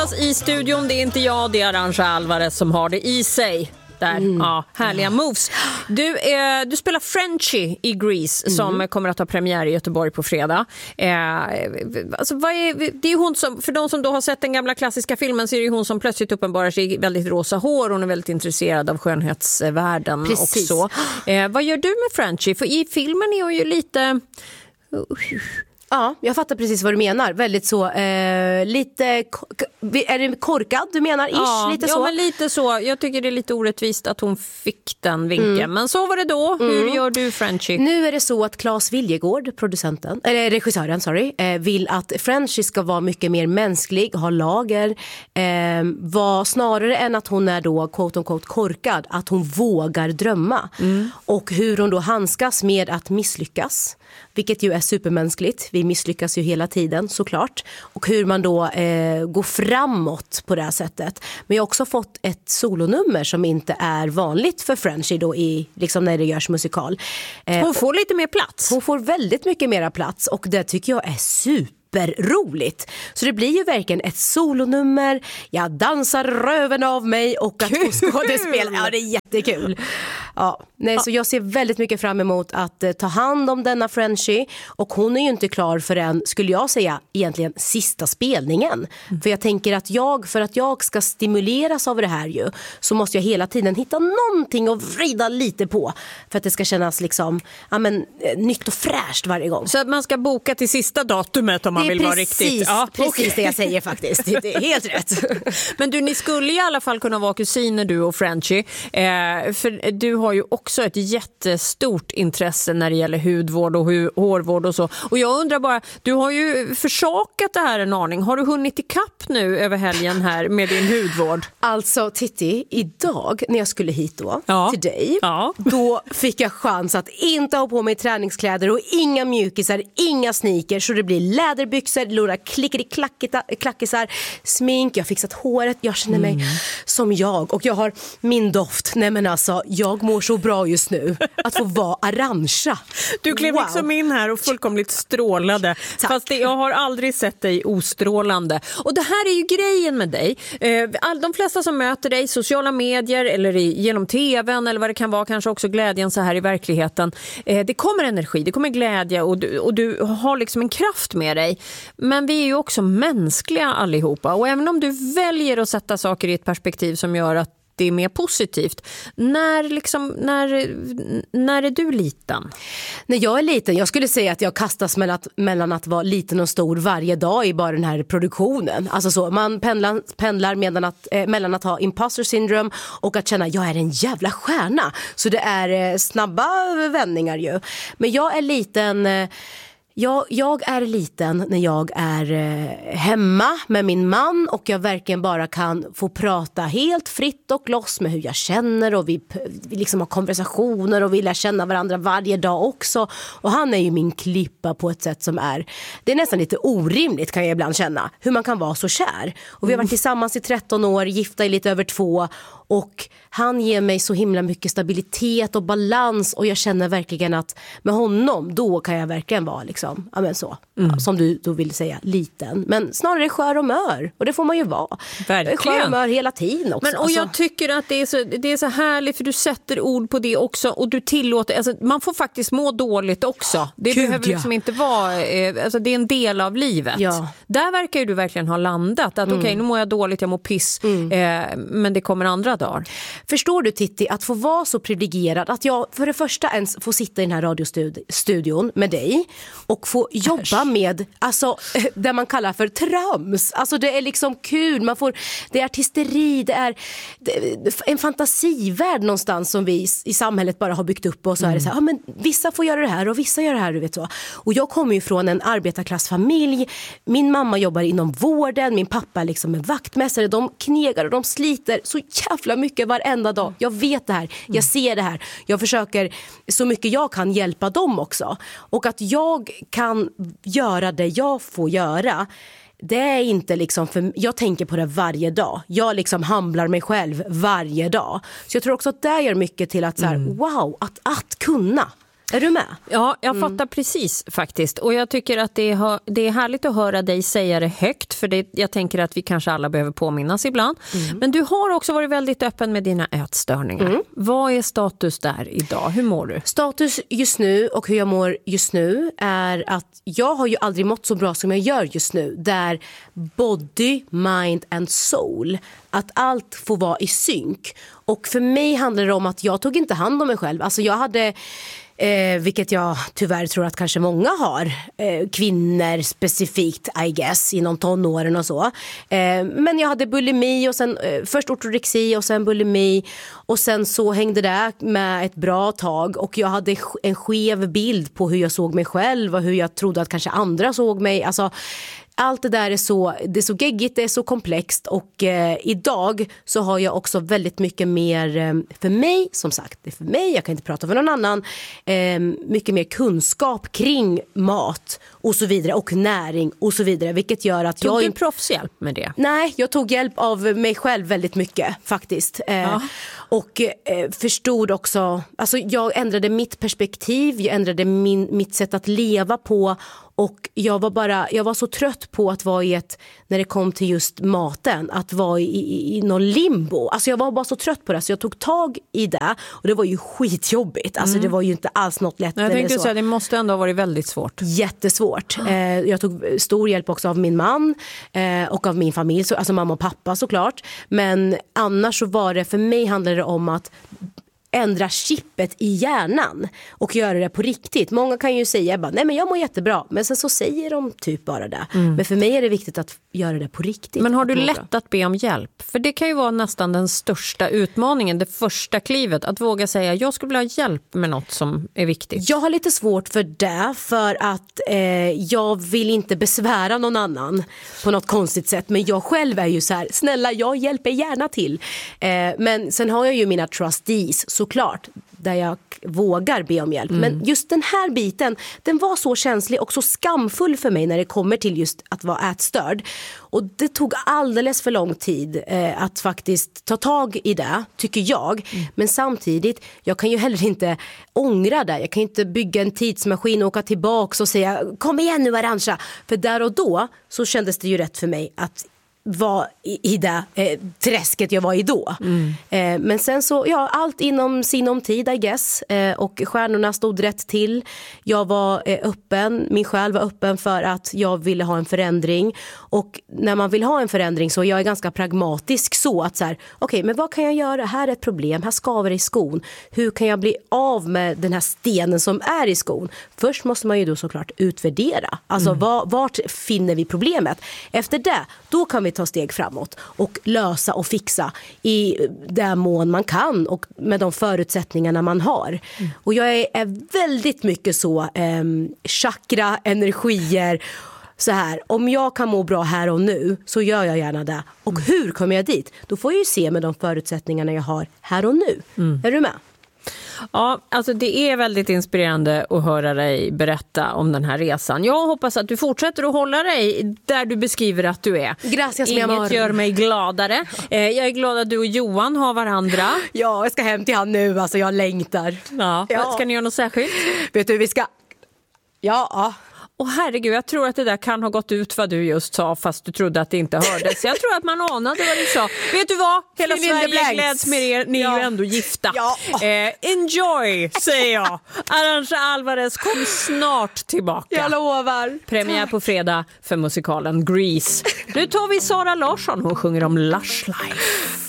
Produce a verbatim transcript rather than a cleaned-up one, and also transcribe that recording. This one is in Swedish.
I studion, det är inte jag, det är Arantxa Alvarez som har det i sig. Där. Mm. Ja, härliga moves. Du, eh, du spelar Frenchie i Grease mm. som kommer att ha premiär i Göteborg på fredag. Eh, alltså, vad är, det är hon som, för de som då har sett den gamla klassiska filmen så är det hon som plötsligt uppenbarar sig i väldigt rosa hår. Hon är väldigt intresserad av skönhetsvärlden. Precis. Också. Eh, vad gör du med Frenchie? För i filmen är hon ju lite... Ja, jag fattar precis vad du menar. Väldigt så, eh, lite, är det korkad du menar? Ish, ja, lite ja, så. men lite så. Jag tycker det är lite orättvist att hon fick den vinkeln. Mm. Men så var det då. Hur mm. gör du Frenchie? Nu är det så att Claes Viljegård, producenten, eller regissören, sorry, eh, vill att Frenchie ska vara mycket mer mänsklig, ha lager, eh, var snarare än att hon är då quote on quote korkad, att hon vågar drömma. Mm. Och hur hon då handskas med att misslyckas. Vilket ju är supermänskligt. Vi misslyckas ju hela tiden såklart. Och hur man då eh, går framåt på det här sättet. Men jag har också fått ett solonummer som inte är vanligt för Frenchie då i, liksom när det görs musikal. Eh, hon får lite mer plats. Hon får väldigt mycket mer plats och det tycker jag är super roligt. Så det blir ju verkligen ett solonummer. Jag dansar röven av mig och att få skådespela. Ja, det är jättekul. Ja, nej, så jag ser väldigt mycket fram emot att eh, ta hand om denna Frenchie. Och hon är ju inte klar förrän, skulle jag säga, egentligen sista spelningen. Mm. För jag tänker att jag, för att jag ska stimuleras av det här ju, så måste jag hela tiden hitta någonting att vrida lite på. För att det ska kännas liksom, ja men, nytt och fräscht varje gång. Så att man ska boka till sista datumet om man vill vara riktigt. Ja, precis okay. Det jag säger faktiskt. Det är helt rätt. Men du, ni skulle i alla fall kunna vara kusiner du och Frenchie. Eh, för du har ju också ett jättestort intresse när det gäller hudvård och hu- hårvård och så. Och jag undrar bara, du har ju försakat det här en aning. Har du hunnit i kapp nu över helgen här med din hudvård? Alltså Titti, idag när jag skulle hit då ja. till dig, ja. Då fick jag chans att inte ha på mig träningskläder och inga mjukisar, inga sneakers, så det blir läderbyxor, lura klickeri-klackisar, smink, jag har fixat håret, jag känner mig mm. som jag och jag har min doft. Nej men alltså, jag mår så bra just nu att få vara Arantxa. Du klev wow. liksom in här och fullkomligt strålade. Tack. Fast det, jag har aldrig sett dig ostrålande. Och det här är ju grejen med dig. All, de flesta som möter dig, sociala medier eller i, genom tvn eller vad det kan vara, kanske också glädjen så här i verkligheten. Det kommer energi, det kommer glädje och du, och du har liksom en kraft med dig. Men vi är ju också mänskliga allihopa. Och även om du väljer att sätta saker i ett perspektiv som gör att det är mer positivt. När, liksom, när, när är du liten? När jag är liten, jag skulle säga att jag kastas mellan att, mellan att vara liten och stor varje dag i bara den här produktionen. Alltså så, man pendlar, pendlar mellan, att, eh, mellan att ha imposter syndrome och att känna jag är en jävla stjärna. Så det är eh, snabba vändningar ju. Men jag är liten... Eh, Jag, jag är liten när jag är eh, hemma med min man och jag verkligen bara kan få prata helt fritt och loss med hur jag känner och vi, vi liksom har konversationer och vi lär känna varandra varje dag också. Och han är ju min klippa på ett sätt som är, det är nästan lite orimligt kan jag ibland känna, hur man kan vara så kär. Och vi har varit tillsammans i tretton år, gifta i lite över två och han ger mig så himla mycket stabilitet och balans och jag känner verkligen att med honom då kan jag verkligen vara liksom, ja men så, mm. som du då vill säga, liten. Men snarare skör och mör och det får man ju vara. Verkligen. Skör och mör hela tiden också. Men, och jag tycker att det är, så, det är så härligt för du sätter ord på det också och du tillåter, alltså, man får faktiskt må dåligt också. Det Gud, behöver liksom ja. inte vara, eh, alltså, det är en del av livet. Ja. Där verkar ju du verkligen ha landat. Att mm. okej, okay, nu mår jag dåligt, jag mår piss, mm. eh, men det kommer andra dagar. Förstår du Titti, att få vara så privilegierad att jag för det första ens får sitta i den här radiostudion med dig och få jobba Äsch. med, alltså det man kallar för trams. Alltså det är liksom kul, man får, det är artisteri, det är, det är en fantasivärld någonstans som vi i samhället bara har byggt upp och så mm. är det så här, ja men vissa får göra det här och vissa gör det här, du vet så. Och jag kommer ju från en arbetarklassfamilj, min mamma jobbar inom vården, min pappa liksom är vaktmästare, de knegar och de sliter så jävla mycket varenda dag. Jag vet det här, jag ser det här, jag försöker så mycket jag kan hjälpa dem också. Och att jag kan göra det jag får göra, det är inte liksom, för jag tänker på det varje dag. Jag liksom hamlar mig själv varje dag. Så jag tror också att det gör mycket till att så här, mm. wow, att, att kunna. Är du med? Ja, jag fattar mm. precis faktiskt. Och jag tycker att det är, det är härligt att höra dig säga det högt. För det, jag tänker att vi kanske alla behöver påminnas ibland. Mm. Men du har också varit väldigt öppen med dina ätstörningar. Mm. Vad är status där idag? Hur mår du? Status just nu och hur jag mår just nu är att jag har ju aldrig mått så bra som jag gör just nu. Där body, mind and soul, att allt får vara i synk. Och för mig handlar det om att jag tog inte hand om mig själv. Alltså jag hade, eh, vilket jag tyvärr tror att kanske många har, eh, kvinnor specifikt I guess, inom tonåren och så. Eh, men jag hade bulimi och sen eh, först ortorexi och sen bulimi. Och sen så hängde det med ett bra tag och jag hade en skev bild på hur jag såg mig själv och hur jag trodde att kanske andra såg mig. Alltså allt det där är så, det är så geggigt, det är så komplext och eh, idag så har jag också väldigt mycket mer eh, för mig, som sagt, det är för mig, jag kan inte prata för någon annan, eh, mycket mer kunskap kring mat och så vidare och näring och så vidare, vilket gör att tog jag... Tog du proffshjälp med det? Nej, jag tog hjälp av mig själv väldigt mycket faktiskt. Eh, ja. Och eh, förstod också, alltså jag ändrade mitt perspektiv, jag ändrade min, mitt sätt att leva på. Och jag var bara, jag var så trött på att vara i ett, när det kom till just maten, att vara i, i, i någon limbo. Alltså jag var bara så trött på det så jag tog tag i det och det var ju skitjobbigt. Alltså mm. det var ju inte alls något lätt. Jag tänkte säga, det måste ändå ha varit väldigt svårt. Jättesvårt. Eh, jag tog stor hjälp också av min man eh, och av min familj, så, alltså mamma och pappa såklart. Men annars så var det, för mig handlade det om att ändra chippet i hjärnan och göra det på riktigt. Många kan ju säga bara, nej men jag mår jättebra, men sen så säger de typ bara det. Mm. Men för mig är det viktigt att göra det på riktigt. Men har du lätt att be om hjälp? För det kan ju vara nästan den största utmaningen, det första klivet, att våga säga, jag skulle vilja ha hjälp med något som är viktigt. Jag har lite svårt för det, för att eh, jag vill inte besvära någon annan på något konstigt sätt, men jag själv är ju så här, snälla, jag hjälper gärna till. Eh, men sen har jag ju mina trustees, såklart, där jag vågar be om hjälp. Mm. Men just den här biten, den var så känslig och så skamfull för mig när det kommer till just att vara ätstörd. Och det tog alldeles för lång tid eh, att faktiskt ta tag i det, tycker jag. Mm. Men samtidigt, jag kan ju heller inte ångra det. Jag kan inte bygga en tidsmaskin och åka tillbaka och säga, kom igen nu Arantxa. För där och då så kändes det ju rätt för mig att var i, i det eh, träsket jag var i då. Mm. Eh, men sen så, ja, allt inom sinom tid, I guess. Eh, och stjärnorna stod rätt till. Jag var eh, öppen, min själ var öppen för att jag ville ha en förändring. Och när man vill ha en förändring så jag är ganska pragmatisk så att så här, okej, okay, men vad kan jag göra? Här är ett problem, här skaver det i skon. Hur kan jag bli av med den här stenen som är i skon? Först måste man ju då såklart utvärdera. Alltså mm. var, vart finner vi problemet? Efter det, då kan vi ta steg framåt och lösa och fixa i den mån man kan och med de förutsättningarna man har. Mm. Och jag är, är väldigt mycket så eh, chakra, energier, så här, om jag kan må bra här och nu så gör jag gärna det. Och mm. hur kommer jag dit? Då får jag ju se med de förutsättningarna jag har här och nu. Mm. Är du med? Ja, alltså det är väldigt inspirerande att höra dig berätta om den här resan. Jag hoppas att du fortsätter att hålla dig där du beskriver att du är. Gracias, Inget gör mig gladare. Jag är glad att du och Johan har varandra. Ja, jag ska hem till han nu, alltså jag längtar. Ja, ja. Ska ni göra något särskilt? Vet du, vi ska... Ja, Och herregud, jag tror att det där kan ha gått ut vad du just sa, fast du trodde att det inte hördes. Jag tror att man anade vad du sa. Vet du vad? Hela Sverige gläds med er. Ni ja. är ju ändå gifta. Ja. Eh, enjoy, säger jag. Arantxa Alvarez kom snart tillbaka. Jag lovar. Premiär på fredag för musikalen Grease. Nu tar vi Sara Larsson. Hon sjunger om Lush Life.